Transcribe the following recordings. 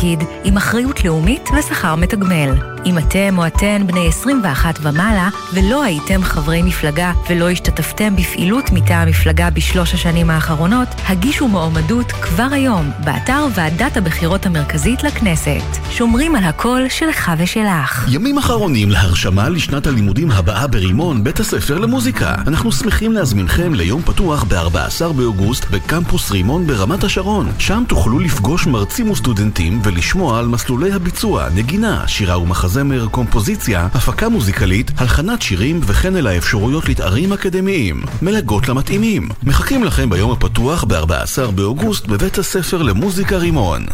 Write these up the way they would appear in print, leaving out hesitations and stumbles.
התפקיד עם אחריות לאומית ושכר מתגמל. אם אתם או אתן בני 21 ומעלה ולא הייתם חברי מפלגה ולא השתתפתם בפעילות מטעם המפלגה בשלוש השנים האחרונות, הגישו מועמדות כבר היום באתר ועדת הבחירות המרכזית לכנסת. שומרים על הקול שלך ושלך. ימים אחרונים להרשמה לשנת הלימודים הבאה ברימון, בית הספר למוזיקה. אנחנו שמחים להזמינכם ליום פתוח ב-14 באוגוסט בקמפוס רימון ברמת השרון. שם תוכלו לפגוש מרצים וסטודנטים ולשמוע על מסלולי הביצוע, נגינה, שירה ומחזמר, קומפוזיציה, הפקה מוזיקלית, הלחנת שירים וכן אל האפשרויות לתארים אקדמיים. מלגות למתאימים. מחכים לכם ביום הפתוח ב-14 באוגוסט בבית הספר למוזיקה רימון.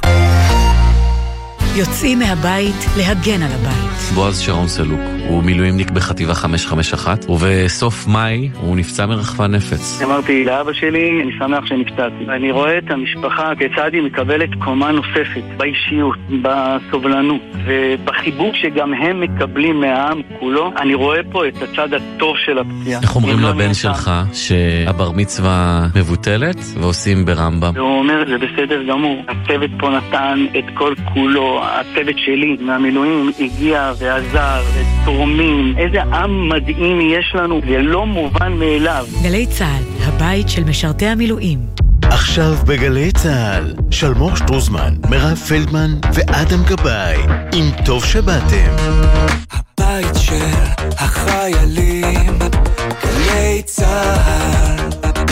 יוצאים מהבית להגן על הבית. בועז שרון סלוק, הוא מילואימניק בחטיבה 551, ובסוף מאי הוא נפצע מרחפן נפץ. אמרתי לאבא שלי, אני שמח שנפצעתי. אני רואה את המשפחה כיצד היא מקבלת קומה נוספת, באישיות, בסובלנות, ובחיבוק שגם הם מקבלים מהעם כולו. אני רואה פה את הצד הטוב של הפציעה. איך אומרים לבן שלך שהבר מצווה מבוטלת ועושים ברמב"ם? הוא אומר, זה בסדר גמור. הצוות פה נתן את כל כולו. הצוות שלי מהמילואים הגיע ועזר ותורמים. איזה עם מדהים יש לנו, זה לא מובן מאליו. גלי צהל, הבית של משרתי המילואים. עכשיו בגלי צהל, שלמור שטרוזמן, מירב פלדמן ואדם גבאי, עם טוב שבאתם. הבית של החיילים, גלי צהל.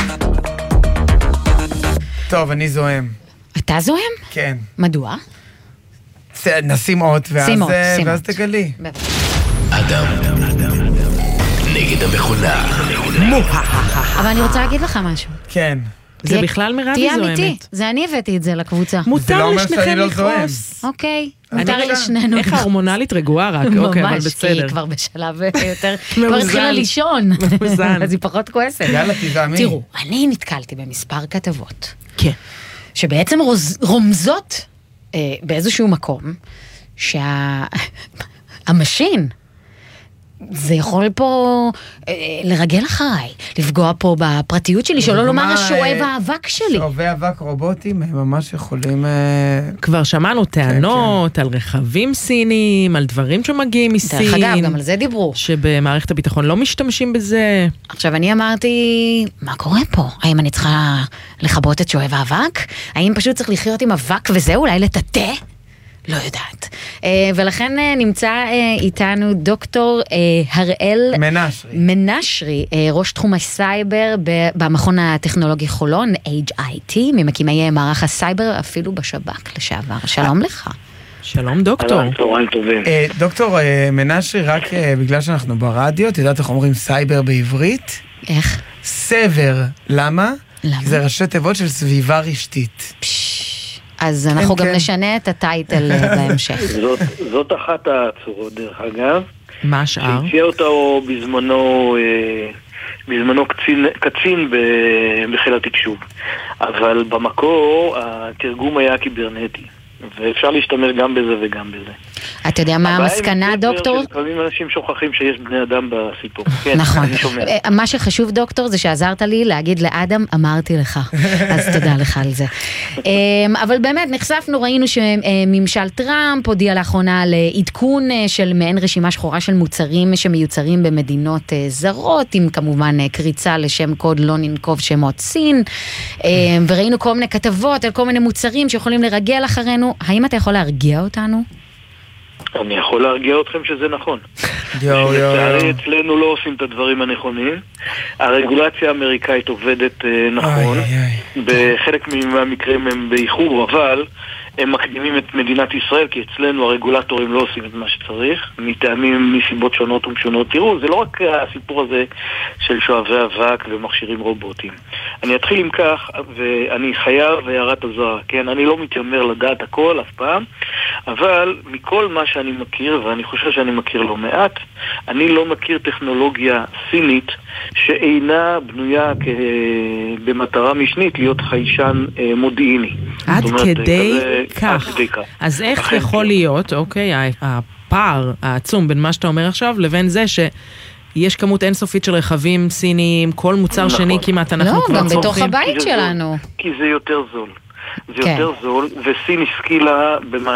טוב, אני זוהם. אתה זוהם? כן. מדוע? נשים אות, ואז תגלי. אדם נגד המכונה. אבל אני רוצה להגיד לך משהו. כן. זה בכלל מירבי זוהמת. תהיה אמיתי, זה אני הבאתי את זה לקבוצה. מותר לשניכם לכעוס. אוקיי, מותר לשנינו. איך ההורמונלית רגועה רק, אוקיי, אבל בסדר. ממש, כי היא כבר בשלב יותר, כבר התחילה לישון. אז היא פחות כועסת. יאללה, תזעמי. תראו, אני נתקלתי במספר כתבות. כן. שבעצם רומזות באיזשהו מקום שהמשין זה יכול פה לרגל אחריי, לפגוע פה בפרטיות שלי, שלא לומר השואב האבק שלי. שואבי אבק רובוטים הם ממש יכולים... כבר שמענו טענות על רכבים סיניים, על דברים שמגיעים מסין. דרך אגב, גם על זה דיברו. שבמערכת הביטחון לא משתמשים בזה. עכשיו אני אמרתי, מה קורה פה? האם אני צריכה לכבות את שואב האבק? האם פשוט צריך לחיות עם אבק וזה אולי לטאטא? לא יודעת. ולכן נמצא איתנו דוקטור הראל מנשרי, ראש תחום הסייבר במכון הטכנולוגי חולון, HIT, ממקימי מערך הסייבר אפילו בשב"כ לשעבר. שלום לך. שלום דוקטור. דוקטור מנשרי, רק בגלל שאנחנו ברדיו, את יודעת איך אומרים סייבר בעברית? איך? סבר. למה? למה? זה ראשי תיבות של סביבה רשתית. אז אנחנו גם נשנה את הטייטל בהמשך. זאת אחת הצורות, דרך אגב. מה השאר? שהציע אותה בזמנו קצין בחיל התקשוב. אבל במקור התרגום היה קיברנטי. ואפשר להשתמש גם בזה וגם בזה. אתה יודע מה המסקנה, דוקטור? לפעמים אנשים שוכחים שיש בני אדם בסיפור. נכון. מה שחשוב, דוקטור, זה שעזרת לי להגיד לאדם, אמרתי לך. אז תודה לך על זה. אבל באמת, נחשפנו, ראינו שממשל טראמפ הודיע לאחרונה על עדכון של מעין רשימה שחורה של מוצרים שמיוצרים במדינות זרות, עם כמובן קריצה לשם קוד לא ננקוב שמות סין, וראינו כל מיני כתבות על כל מיני מוצרים שיכולים לרגל אחרינו. האם אתה יכול להרגיע אותנו? אני יכול להרגיע אתכם שזה נכון. לצערי אצלנו לא עושים את הדברים הנכונים. הרגולציה האמריקאית עובדת נכון. בחלק מהמקרים הם באיחור, אבל הם מקדימים את מדינת ישראל, כי אצלנו הרגולטורים לא עושים את מה שצריך, מטעמים מסיבות שונות ומשונות. תראו, זה לא רק הסיפור הזה של שואבי אבק ומכשירים רובוטים. אני אתחיל עם כך, ואני חייב הערת הזוהר, כן? אני לא מתיימר לדעת הכל אף פעם, אבל מכל מה שאני מכיר, ואני חושב שאני מכיר לא מעט, אני לא מכיר טכנולוגיה סינית שאינה בנויה במטרה משנית להיות חיישן מודיעיני. עד כדי כך. אז איך יכול להיות, אוקיי, הפער העצום בין מה שאתה אומר עכשיו לבין זה שיש כמות אינסופית של רכבים סיניים, כל מוצר שני כמעט אנחנו כבר צורכים. לא, גם בתוך הבית שלנו. כי זה יותר זול. זה יותר זול, וסין השכילה